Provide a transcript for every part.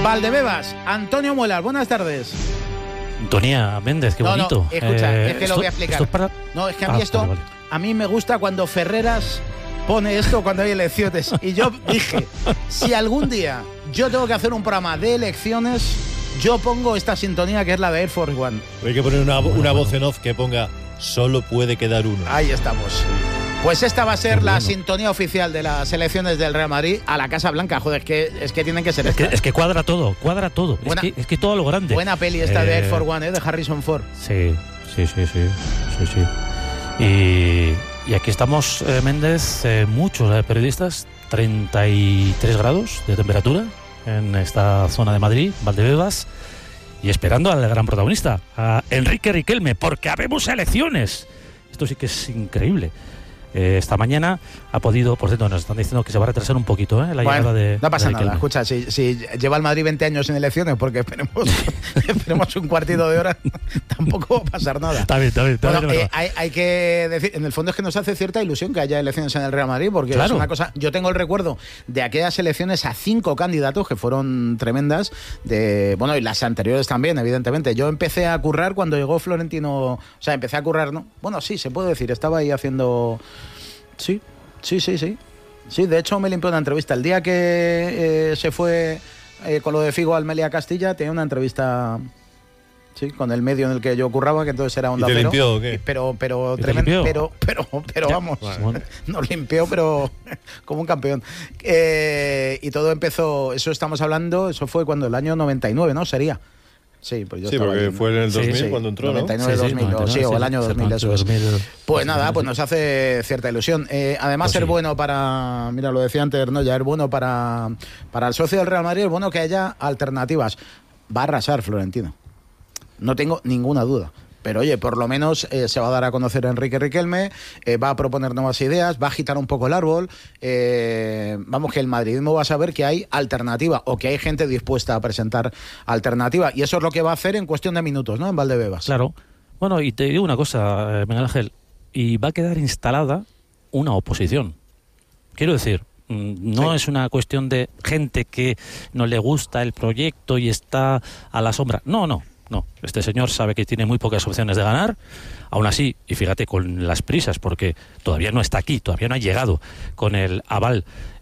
Valdebebas, Antonio Muelas, buenas tardes. Antonia Méndez, qué bonito. No, escucha, es que lo voy a explicar. No, es que a mí esto, vale. A mí me gusta cuando Ferreras pone esto cuando hay elecciones. Y yo dije, si algún día yo tengo que hacer un programa de elecciones, yo pongo esta sintonía que es la de Air Force One. Hay que poner una voz en off que ponga solo puede quedar uno. Ahí estamos. Pues esta va a ser la sintonía oficial de las elecciones del Real Madrid a la Casa Blanca. Joder, es que tienen que ser estas. Es que cuadra todo. Es que todo lo grande. Buena peli esta de Air Force One, de Harrison Ford. Sí. Y aquí estamos, Méndez, muchos periodistas, 33 grados de temperatura en esta zona de Madrid, Valdebebas, y esperando al gran protagonista, a Enrique Riquelme, porque habemos elecciones. Esto sí que es increíble. Esta mañana ha podido, por cierto, nos están diciendo que se va a retrasar un poquito la llegada de. No pasa de nada, escucha, si lleva el Madrid 20 años en elecciones, porque esperemos un cuartito de hora, tampoco va a pasar nada. Está bien. Bueno, hay que decir, en el fondo es que nos hace cierta ilusión que haya elecciones en el Real Madrid, porque claro, es una cosa. Yo tengo el recuerdo de aquellas elecciones a 5 candidatos que fueron tremendas, y las anteriores también, evidentemente. Yo empecé a currar cuando llegó Florentino, o sea, empecé a currar, ¿no? Bueno, sí, se puede decir, estaba ahí haciendo. Sí. Sí, de hecho me limpió una entrevista. El día que se fue con lo de Figo al Melia Castilla, tenía una entrevista, sí, con el medio en el que yo curraba, que entonces era Onda Cero. ¿Y te Cero. limpió o qué? Pero tremendo. Pero vamos, bueno. Nos limpió, pero como un campeón. Y todo empezó, eso estamos hablando, eso fue cuando el año 99, ¿no? Sería. Sí, pues yo estaba porque ahí, fue en el 2000 cuando entró, 99, ¿no? 2000, 99, o el año 2000, eso es. Pues nada, pues nos hace cierta ilusión. Además, ser bueno para, mira, lo decía antes, ¿no? Ya es bueno para el socio del Real Madrid, es bueno que haya alternativas. Va a arrasar Florentino, no tengo ninguna duda. Pero oye, por lo menos se va a dar a conocer a Enrique Riquelme, va a proponer nuevas ideas, va a agitar un poco el árbol. Vamos, que el madridismo va a saber que hay alternativa o que hay gente dispuesta a presentar alternativa. Y eso es lo que va a hacer en cuestión de minutos, ¿no? En Valdebebas. Claro. Bueno, y te digo una cosa, Miguel Ángel, y va a quedar instalada una oposición. Quiero decir, no es una cuestión de gente que no le gusta el proyecto y está a la sombra. No, este señor sabe que tiene muy pocas opciones de ganar, aún así, y fíjate con las prisas, porque todavía no está aquí, todavía no ha llegado con el aval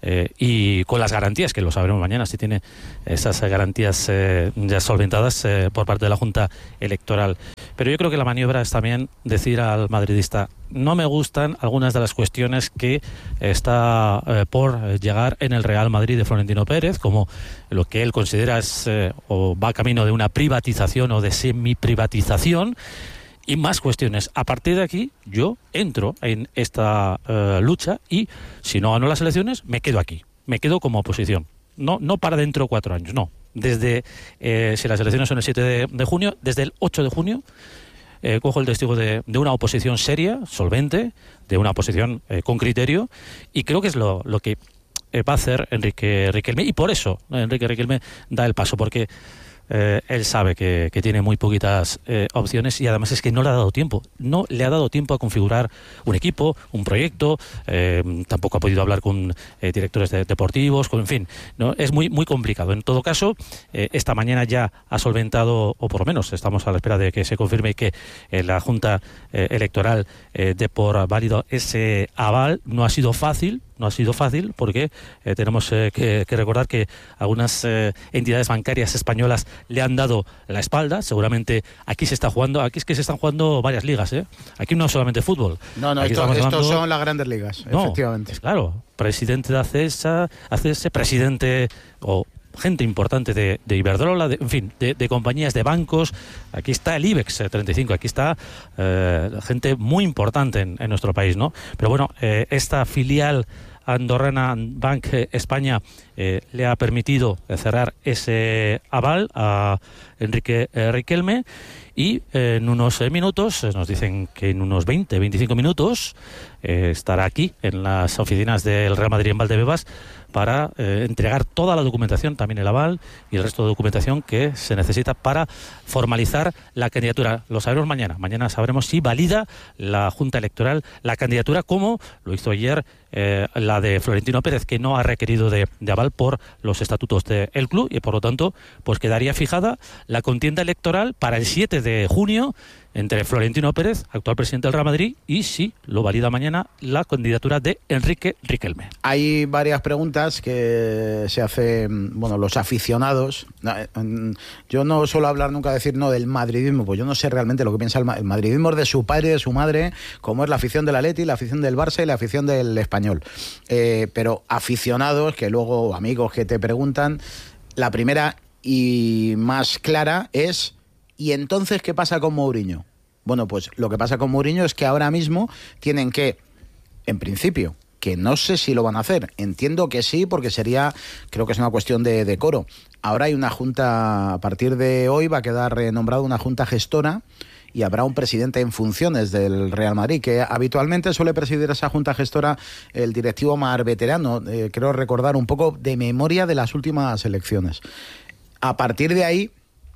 y con las garantías, que lo sabremos mañana, si tiene esas garantías ya solventadas por parte de la Junta Electoral. Pero yo creo que la maniobra es también decir al madridista, no me gustan algunas de las cuestiones que está por llegar en el Real Madrid de Florentino Pérez, como lo que él considera es o va camino de una privatización o de semi-privatización, y más cuestiones. A partir de aquí, yo entro en esta lucha y, si no gano las elecciones, me quedo aquí. Me quedo como oposición. No para dentro de 4 años, no. Desde, si las elecciones son el 7 de junio, desde el 8 de junio, cojo el testigo de una oposición seria, solvente, de una oposición con criterio, y creo que es lo que va a hacer Enrique Riquelme, y por eso Enrique Riquelme da el paso, porque él sabe que tiene muy poquitas opciones, y además es que no le ha dado tiempo a configurar un equipo, un proyecto, tampoco ha podido hablar con directores deportivos, en fin, ¿no? Es muy complicado. En todo caso, esta mañana ya ha solventado, o por lo menos estamos a la espera de que se confirme que la Junta Electoral dé por válido ese aval. No ha sido fácil porque tenemos que recordar que algunas entidades bancarias españolas le han dado la espalda. Seguramente aquí se está jugando, aquí es que se están jugando varias ligas, aquí no solamente fútbol. No, estos son las grandes ligas, efectivamente. Claro, presidente de ACS, presidente o gente importante de Iberdrola, de compañías, de bancos. Aquí está el IBEX 35, aquí está gente muy importante en nuestro país, ¿no? Pero bueno, esta filial andorrana Bank España le ha permitido cerrar ese aval a Enrique Riquelme, y en unos minutos, nos dicen que en unos 25 minutos, estará aquí en las oficinas del Real Madrid en Valdebebas para entregar toda la documentación, también el aval y el resto de documentación que se necesita para formalizar la candidatura. Lo sabremos mañana. Mañana sabremos si valida la Junta Electoral la candidatura, como lo hizo ayer la de Florentino Pérez, que no ha requerido de aval por los estatutos del club, y por lo tanto pues quedaría fijada la contienda electoral para el 7 de junio entre Florentino Pérez, actual presidente del Real Madrid, y, si lo valida mañana, la candidatura de Enrique Riquelme. Hay varias preguntas que se hacen, los aficionados. Yo no suelo hablar nunca, decir no del madridismo, pues yo no sé realmente lo que piensa el madridismo, es de su padre y de su madre, como es la afición del Atleti, la afición del Barça y la afición del Español. Pero aficionados, que luego amigos que te preguntan, la primera y más clara es: ¿y entonces qué pasa con Mourinho? Bueno, pues lo que pasa con Mourinho es que ahora mismo tienen que, en principio, que no sé si lo van a hacer, entiendo que sí, porque creo que es una cuestión de decoro. Ahora hay una junta, a partir de hoy va a quedar renombrada una junta gestora, y habrá un presidente en funciones del Real Madrid, que habitualmente suele presidir esa junta gestora el directivo más veterano, creo recordar un poco de memoria de las últimas elecciones. A partir de ahí,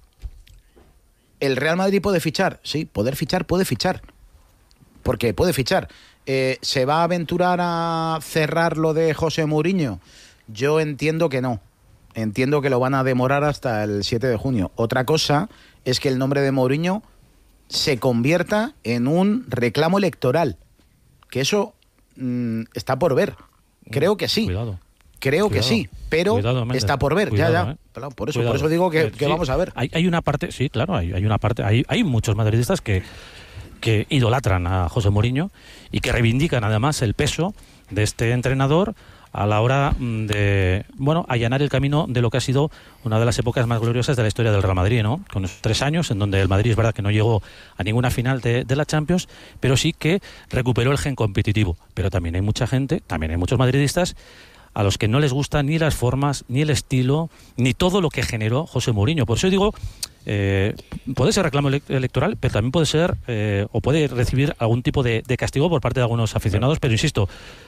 ¿el Real Madrid puede fichar? Sí, puede fichar. Porque puede fichar. ¿Se va a aventurar a cerrar lo de José Mourinho? Yo entiendo que no. Entiendo que lo van a demorar hasta el 7 de junio. Otra cosa es que el nombre de Mourinho se convierta en un reclamo electoral. Que eso está por ver. Creo que sí. Cuidado. Creo que sí, pero está por ver. Cuidado, ya. Por eso digo que sí, vamos a ver. Hay una parte, sí, claro, hay una parte. Hay muchos madridistas que idolatran a José Mourinho y que reivindican además el peso de este entrenador a la hora de, allanar el camino de lo que ha sido una de las épocas más gloriosas de la historia del Real Madrid, ¿no? Con esos 3 años en donde el Madrid es verdad que no llegó a ninguna final de la Champions, pero sí que recuperó el gen competitivo. Pero también hay mucha gente, también hay muchos madridistas a los que no les gustan ni las formas, ni el estilo, ni todo lo que generó José Mourinho. Por eso digo, puede ser reclamo electoral, pero también puede ser, o puede recibir algún tipo de castigo por parte de algunos aficionados, pero insisto,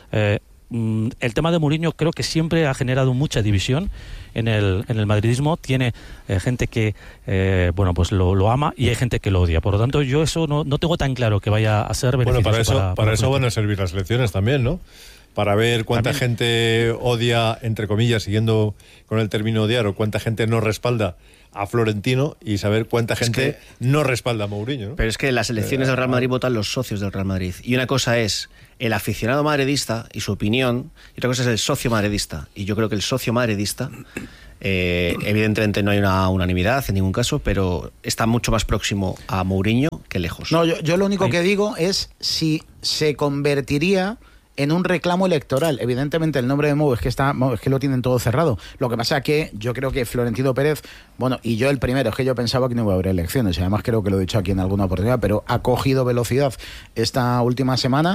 el tema de Mourinho creo que siempre ha generado mucha división en el madridismo. Tiene gente que pues lo ama, y hay gente que lo odia. Por lo tanto, yo eso no tengo tan claro que vaya a ser beneficioso. Para eso van a servir las elecciones también, ¿no? Para ver cuánta gente odia, entre comillas, siguiendo con el término odiar, o cuánta gente no respalda a Florentino, y saber cuánta gente no respalda a Mourinho, ¿no? Pero es que en las elecciones del Real Madrid votan los socios del Real Madrid. Y una cosa es el aficionado madridista y su opinión, y otra cosa es el socio madridista. Y yo creo que el socio madridista, evidentemente no hay una unanimidad en ningún caso, pero está mucho más próximo a Mourinho que lejos. No, yo lo único que digo es si se convertiría en un reclamo electoral. Evidentemente el nombre de Mou es que lo tienen todo cerrado. Lo que pasa es que yo creo que Florentino Pérez, y yo el primero, es que yo pensaba que no iba a haber elecciones, y además creo que lo he dicho aquí en alguna oportunidad, pero ha cogido velocidad esta última semana,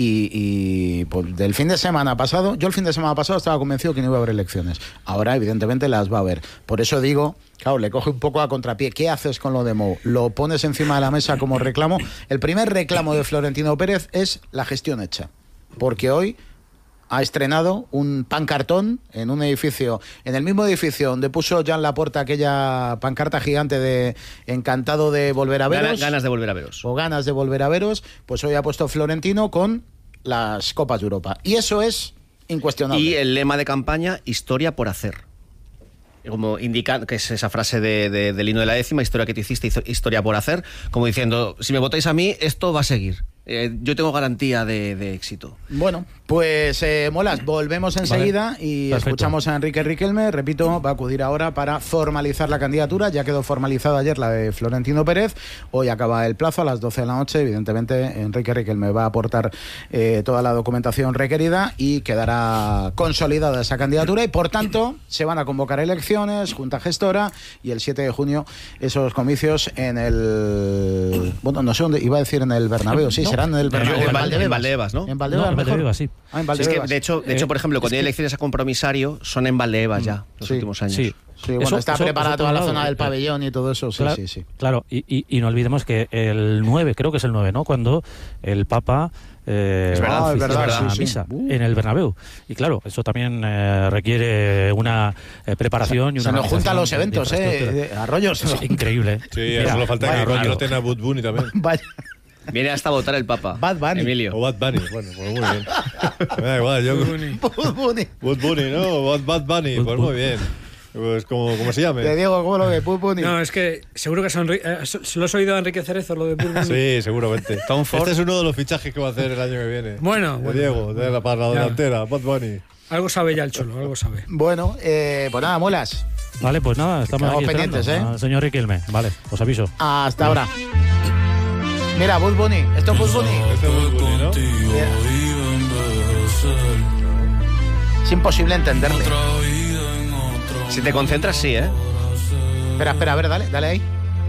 y pues, del fin de semana pasado, yo el fin de semana pasado estaba convencido que no iba a haber elecciones. Ahora evidentemente las va a haber. Por eso digo, claro, le coge un poco a contrapié. ¿Qué haces con lo de Mou? ¿Lo pones encima de la mesa como reclamo? El primer reclamo de Florentino Pérez es la gestión hecha, porque hoy ha estrenado un pancartón en un edificio, en el mismo edificio donde puso Joan Laporta aquella pancarta gigante de encantado de volver a veros. Ganas de volver a veros. O ganas de volver a veros, pues hoy ha puesto Florentino con las Copas de Europa. Y eso es incuestionable. Y el lema de campaña, historia por hacer. Como indica, que es esa frase del himno de la décima, historia que te hiciste, historia por hacer, como diciendo, si me votáis a mí, esto va a seguir. Yo tengo garantía de éxito. Bueno, pues Molas, volvemos enseguida, y perfecto. Escuchamos a Enrique Riquelme. Repito, va a acudir ahora para formalizar la candidatura. Ya quedó formalizada ayer la de Florentino Pérez. Hoy acaba el plazo a las 12 de la noche. Evidentemente, Enrique Riquelme va a aportar toda la documentación requerida y quedará consolidada esa candidatura, y por tanto se van a convocar elecciones, junta gestora, y el 7 de junio esos comicios en el... no sé dónde, iba a decir en el Bernabéu, sí, serán en el Bernabéu. En Valdebebas, ¿no? En Valdebebas, sí. En Valdebebas. De hecho, por ejemplo, cuando hay elecciones a compromisario, son en Valdebebas ya, los últimos años. Sí. Sí, está preparada toda la zona del pabellón y todo eso. Sí. Claro, y no olvidemos que el 9, creo que es el 9, ¿no? Cuando el Papa es verdad, sí, misa en el Bernabéu. Y claro, eso también requiere una preparación y una. Se nos juntan los eventos, Arroyo. Es increíble. Sí, eso solo falta que anoten a Bud Bunny también. Vaya. Viene hasta votar el Papa. Bad Bunny. Emilio. O Bad Bunny. Bueno, pues muy bien. Me da igual, yo. Bud Bunny. Bud Bunny, ¿no? Bad Bunny, pues muy bien. Pues como se llame. Te digo, ¿cómo lo ve? Bud Bunny. No, es que seguro que lo has oído a Enrique Cerezo, lo de Bud Bunny. Sí, seguramente. Este es uno de los fichajes que va a hacer el año que viene. Bueno. Diego, para la delantera, Bad Bunny. Algo sabe ya el Cholo, algo sabe. Bueno, pues nada, molas. Vale, pues nada, estamos aquí pendientes, señor Riquelme. Vale, os aviso. Hasta ahora. Mira, Bud Bunny. Esto es Bud Bunny. Este es Bud Bunny, ¿no? Es imposible entenderle. Si te concentras, sí, ¿eh? Espera, a ver, dale ahí.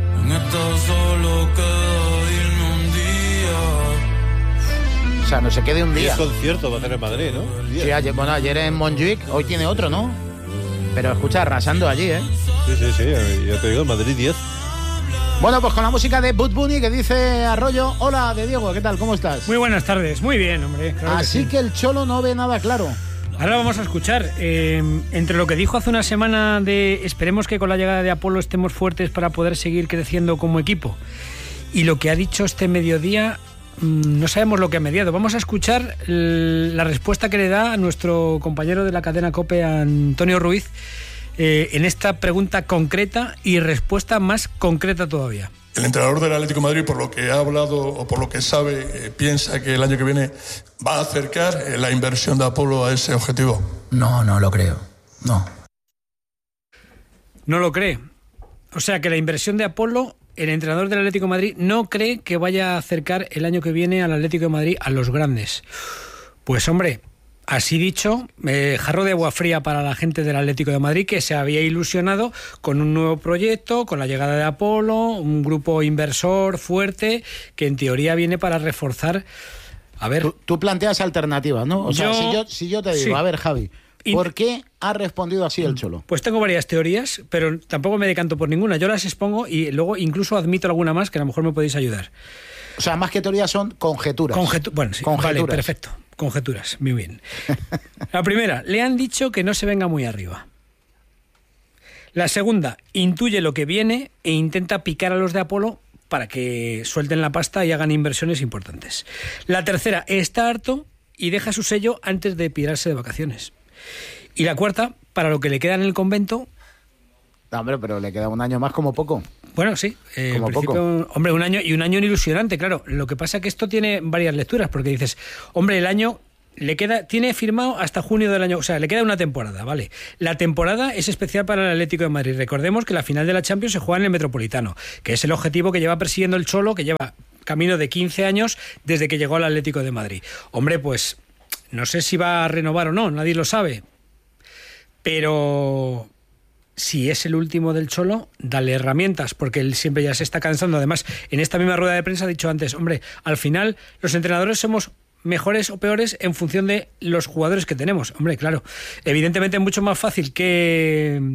O sea, no se quede un día. Es concierto va a hacer en Madrid, ¿no? Sí, ayer en Montjuic, hoy tiene otro, ¿no? Pero escucha, arrasando allí, ¿eh? Sí, ya te digo, Madrid 10. Bueno, pues con la música de Bud Bunny que dice Arroyo. Hola, de Diego, ¿qué tal? ¿Cómo estás? Muy buenas tardes, muy bien, hombre. Claro Así que el Cholo no ve nada claro. Ahora vamos a escuchar, entre lo que dijo hace una semana de esperemos que con la llegada de Apolo estemos fuertes para poder seguir creciendo como equipo, y lo que ha dicho este mediodía, no sabemos lo que ha mediado. Vamos a escuchar la respuesta que le da a nuestro compañero de la cadena COPE, Antonio Ruiz, en esta pregunta concreta y respuesta más concreta todavía. El entrenador del Atlético de Madrid, por lo que ha hablado o por lo que sabe, piensa que el año que viene va a acercar la inversión de Apolo a ese objetivo. No lo creo. No. No lo cree. O sea que la inversión de Apolo, el entrenador del Atlético de Madrid no cree que vaya a acercar el año que viene al Atlético de Madrid a los grandes. Pues hombre, así dicho, jarro de agua fría para la gente del Atlético de Madrid, que se había ilusionado con un nuevo proyecto, con la llegada de Apolo, un grupo inversor fuerte que en teoría viene para reforzar. A ver, tú planteas alternativas, ¿no? O sea, si yo te digo, sí. A ver, Javi, ¿por qué ha respondido así el Cholo? Pues tengo varias teorías, pero tampoco me decanto por ninguna. Yo las expongo y luego incluso admito alguna más que a lo mejor me podéis ayudar. O sea, más que teorías son conjeturas. Bueno, sí, conjeturas. Vale, perfecto. Conjeturas, muy bien. La primera, le han dicho que no se venga muy arriba. La segunda, intuye lo que viene e intenta picar a los de Apolo para que suelten la pasta y hagan inversiones importantes. La tercera, está harto y deja su sello antes de pirarse de vacaciones. Y la cuarta, para lo que le queda en el convento... No, hombre, pero le queda un año más como poco. Bueno, sí. Como poco. Hombre, un año ilusionante, claro. Lo que pasa es que esto tiene varias lecturas, porque dices, hombre, el año tiene firmado hasta junio del año, o sea, le queda una temporada, ¿vale? La temporada es especial para el Atlético de Madrid. Recordemos que la final de la Champions se juega en el Metropolitano, que es el objetivo que lleva persiguiendo el Cholo, que lleva camino de 15 años desde que llegó al Atlético de Madrid. Hombre, pues no sé si va a renovar o no, nadie lo sabe. Pero si es el último del Cholo, dale herramientas, porque él siempre ya se está cansando. Además, en esta misma rueda de prensa ha dicho antes, hombre, al final los entrenadores somos mejores o peores en función de los jugadores que tenemos. Hombre, claro, evidentemente es mucho más fácil que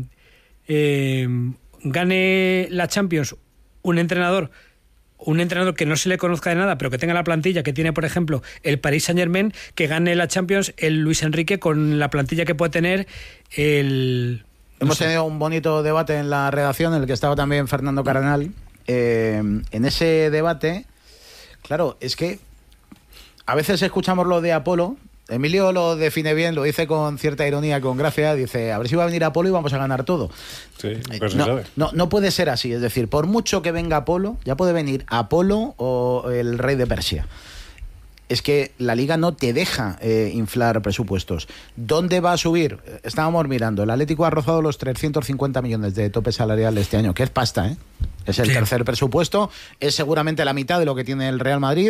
gane la Champions un entrenador que no se le conozca de nada, pero que tenga la plantilla que tiene, por ejemplo, el Paris Saint-Germain, que gane la Champions el Luis Enrique con la plantilla que puede tener el... Hemos tenido un bonito debate en la redacción en el que estaba también Fernando Cardenal. En ese debate, claro, es que a veces escuchamos lo de Apolo. Emilio lo define bien, lo dice con cierta ironía, con gracia. Dice, a ver si va a venir Apolo y vamos a ganar todo. Sí, pues no puede ser así. Es decir, por mucho que venga Apolo, ya puede venir Apolo o el rey de Persia. Es que la Liga no te deja inflar presupuestos. ¿Dónde va a subir? Estábamos mirando. El Atlético ha rozado los 350 millones de tope salarial este año, que es pasta, ¿eh? Es el tercer presupuesto. Es seguramente la mitad de lo que tiene el Real Madrid,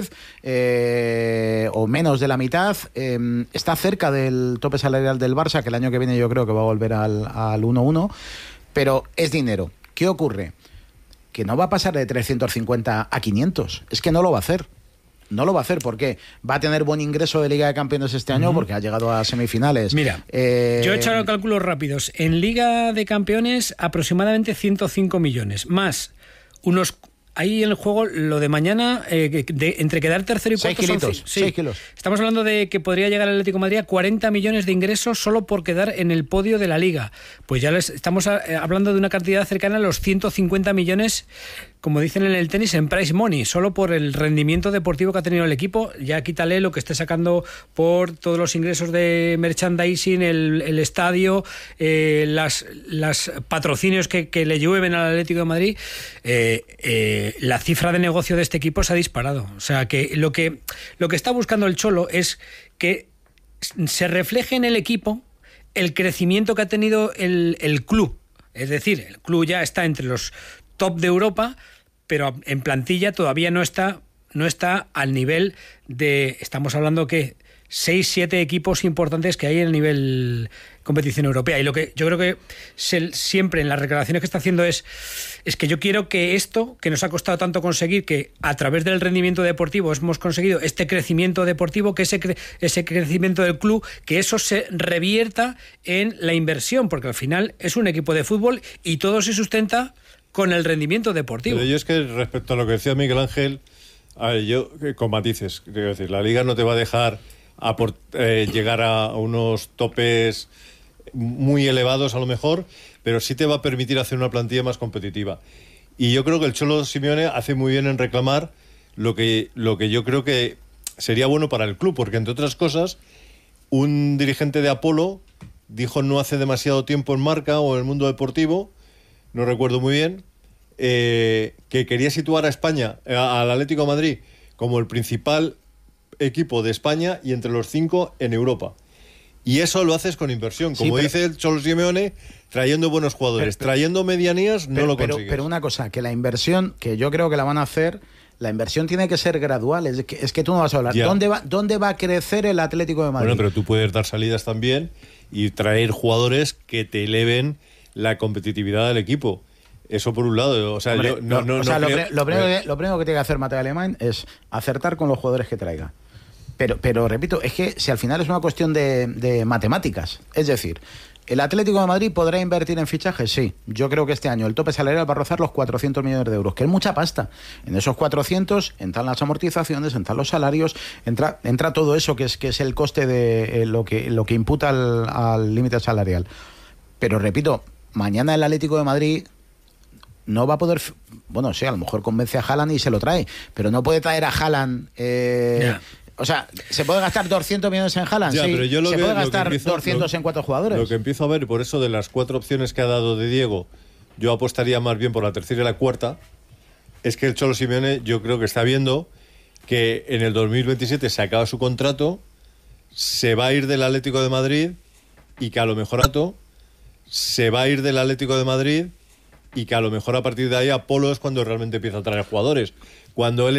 o menos de la mitad. Está cerca del tope salarial del Barça, que el año que viene yo creo que va a volver al 1-1. Pero es dinero. ¿Qué ocurre? Que no va a pasar de 350 a 500. Es que no lo va a hacer. No lo va a hacer porque va a tener buen ingreso de Liga de Campeones este año, porque ha llegado a semifinales. Mira, yo he echado cálculos rápidos. En Liga de Campeones aproximadamente 105 millones, más unos hay en el juego lo de mañana, entre quedar tercero y cuarto. 6 kilos. Estamos hablando de que podría llegar el Atlético de Madrid a 40 millones de ingresos solo por quedar en el podio de la Liga. Pues ya estamos hablando de una cantidad cercana a los 150 millones, como dicen en el tenis, en prize money, solo por el rendimiento deportivo que ha tenido el equipo. Ya quítale lo que esté sacando por todos los ingresos de merchandising, el estadio, las patrocinios que le llueven al Atlético de Madrid. La cifra de negocio de este equipo se ha disparado. O sea, que lo que está buscando el Cholo es que se refleje en el equipo el crecimiento que ha tenido el club. Es decir, el club ya está entre los top de Europa, pero en plantilla todavía no está al nivel de... Estamos hablando que 6-7 equipos importantes que hay en el nivel competición europea. Y lo que yo creo que siempre en las declaraciones que está haciendo es que yo quiero que esto, que nos ha costado tanto conseguir, que a través del rendimiento deportivo hemos conseguido este crecimiento deportivo, que ese crecimiento del club, que eso se revierta en la inversión, porque al final es un equipo de fútbol y todo se sustenta con el rendimiento deportivo. Pero yo es que respecto a lo que decía Miguel Ángel, a ver, yo con matices, quiero decir, la Liga no te va a dejar llegar a unos topes muy elevados a lo mejor, pero sí te va a permitir hacer una plantilla más competitiva. Y yo creo que el Cholo Simeone hace muy bien en reclamar lo que yo creo que sería bueno para el club, porque entre otras cosas, un dirigente de Apolo dijo no hace demasiado tiempo en Marca o en el Mundo Deportivo, no recuerdo muy bien, que quería situar a España, al Atlético de Madrid, como el principal equipo de España y entre los 5 en Europa. Y eso lo haces con inversión, como dice el Cholo Simeone, trayendo buenos jugadores, trayendo medianías, no lo consigues. Pero una cosa, que la inversión, que yo creo que la van a hacer, la inversión tiene que ser gradual. Es que tú no vas a hablar. ¿Dónde va a crecer el Atlético de Madrid? Bueno, pero tú puedes dar salidas también y traer jugadores que te eleven la competitividad del equipo. Eso por un lado. O sea, hombre, lo primero que tiene que hacer Mateo Alemán es acertar con los jugadores que traiga. Pero repito, es que si al final es una cuestión de matemáticas, es decir, ¿el Atlético de Madrid podrá invertir en fichajes? Sí. Yo creo que este año el tope salarial va a rozar los 400 millones de euros, que es mucha pasta. En esos 400 entran las amortizaciones, entran los salarios, entra todo eso que es el coste de lo que imputa al límite salarial. Pero repito, mañana el Atlético de Madrid no va a poder... Bueno, sí, a lo mejor convence a Haaland y se lo trae, pero no puede traer a Haaland... O sea, ¿se puede gastar 200 millones en Haaland? Ya, sí. Pero yo ¿Se puede gastar 200 en 4 jugadores? Lo que empiezo a ver, por eso de las 4 opciones que ha dado de Diego, yo apostaría más bien por la tercera y la cuarta, es que el Cholo Simeone yo creo que está viendo que en el 2027 se acaba su contrato, se va a ir del Atlético de Madrid y que a lo mejor se va a ir del Atlético de Madrid y que a lo mejor a partir de ahí Apolo es cuando realmente empieza a traer jugadores. Cuando él